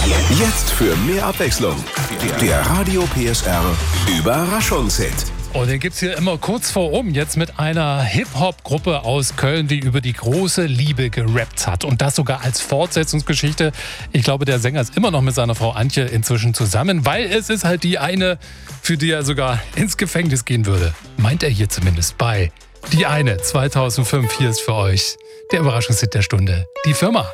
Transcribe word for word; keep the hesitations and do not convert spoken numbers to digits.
Jetzt für mehr Abwechslung. Der Radio P S R Überraschungshit. Und den gibt's hier immer kurz vor um, jetzt mit einer Hip-Hop-Gruppe aus Köln, die über die große Liebe gerappt hat. Und das sogar als Fortsetzungsgeschichte. Ich glaube, der Sänger ist immer noch mit seiner Frau Antje inzwischen zusammen, weil es ist halt die eine, für die er sogar ins Gefängnis gehen würde. Meint er hier zumindest bei Die eine zweitausendfünf. Hier ist für euch der Überraschungshit der Stunde. Die Firma.